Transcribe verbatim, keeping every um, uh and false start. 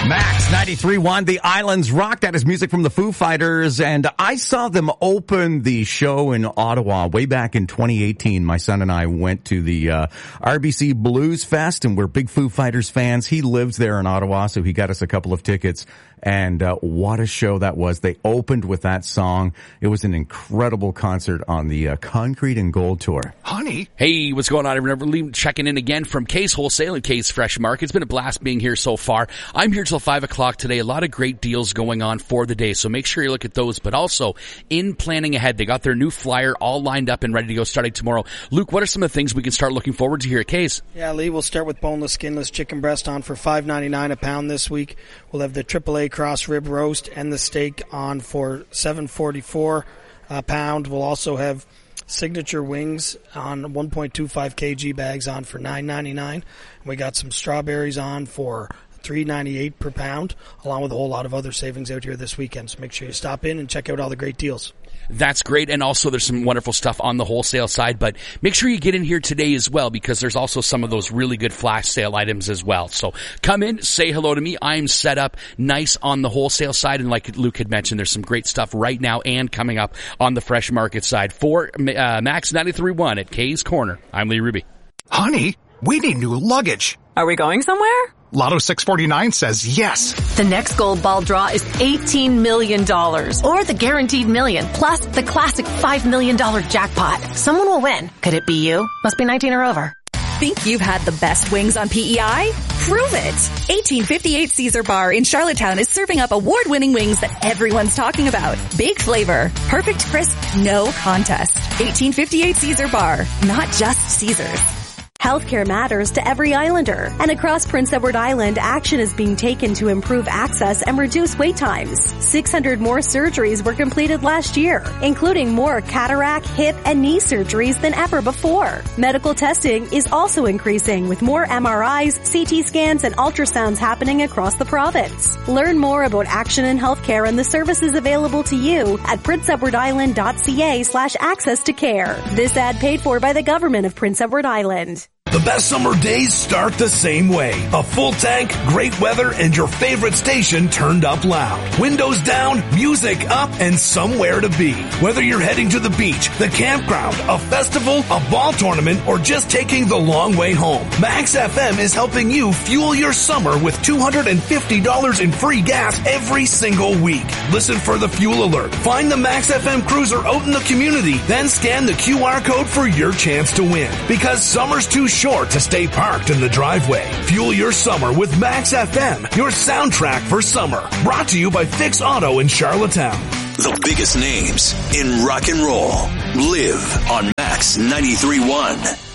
Max ninety-three point one, The Islands Rock. That is music from the Foo Fighters. And I saw them open the show in Ottawa way back in twenty eighteen. My son and I went to the uh, R B C Blues Fest, and we're big Foo Fighters fans. He lives there in Ottawa, so he got us a couple of tickets. And uh, what a show that was. They opened with that song. It was an incredible concert on the uh, Concrete and Gold Tour. Honey. Hey, what's going on, everyone? Checking in again from Kay's Wholesale and Kay's Fresh Market. It's been a blast being here so far. I'm here till five o'clock today. A lot of great deals going on for the day, so make sure you look at those. But also, in planning ahead, they got their new flyer all lined up and ready to go starting tomorrow. Luke, what are some of the things we can start looking forward to here at Kay's? Yeah, Lee, we'll start with boneless, skinless chicken breast on for five ninety-nine a pound this week. We'll have the triple A cross rib roast and the steak on for seven forty-four a pound. We'll also have signature wings on one point two five kilogram bags on for nine ninety-nine. We got some strawberries on for three ninety-eight per pound, along with a whole lot of other savings out here this weekend. So make sure you stop in and check out all the great deals. That's great. And also there's some wonderful stuff on the wholesale side, but make sure you get in here today as well, because there's also some of those really good flash sale items as well. So come in, say hello to me. I'm set up nice on the wholesale side. And like Luke had mentioned, there's some great stuff right now and coming up on the fresh market side. For uh, Max ninety-three point one at Kay's Corner, I'm Lee Ruby. Honey, we need new luggage. Are we going somewhere? Lotto six forty-nine says yes. The next gold ball draw is eighteen million dollars. Or the guaranteed million, plus the classic five million dollars jackpot. Someone will win. Could it be you? Must be nineteen or over. Think you've had the best wings on P E I? Prove it! eighteen fifty-eight Caesar Bar in Charlottetown is serving up award-winning wings that everyone's talking about. Big flavor, perfect crisp, no contest. eighteen fifty-eight Caesar Bar, not just Caesar's. Healthcare matters to every Islander, and across Prince Edward Island, action is being taken to improve access and reduce wait times. six hundred more surgeries were completed last year, including more cataract, hip, and knee surgeries than ever before. Medical testing is also increasing, with more M R Is, C T scans, and ultrasounds happening across the province. Learn more about action in healthcare and the services available to you at prince edward island dot c a slash access to care. This ad paid for by the government of Prince Edward Island. The best summer days start the same way. A full tank, great weather, and your favorite station turned up loud. Windows down, music up, and somewhere to be. Whether you're heading to the beach, the campground, a festival, a ball tournament, or just taking the long way home, Max F M is helping you fuel your summer with two hundred fifty dollars in free gas every single week. Listen for the fuel alert. Find the Max F M cruiser out in the community, then scan the Q R code for your chance to win. Because summer's too short to stay parked in the driveway. Fuel your summer with Max F M, your soundtrack for summer. Brought to you by Fix Auto in Charlottetown. The biggest names in rock and roll live on Max ninety-three point one.